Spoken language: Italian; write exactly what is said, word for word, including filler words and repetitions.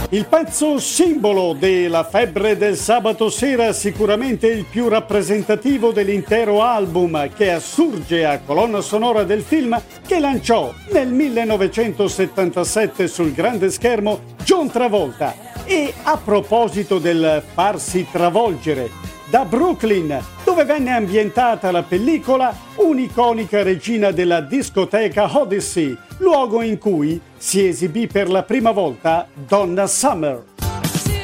Il pezzo simbolo della febbre del sabato sera, sicuramente il più rappresentativo dell'intero album, che assurge a colonna sonora del film che lanciò nel millenovecentosettantasette sul grande schermo John Travolta. E a proposito del farsi travolgere, da Brooklyn, dove venne ambientata la pellicola, un'iconica regina della discoteca Odyssey, luogo in cui si esibì per la prima volta Donna Summer.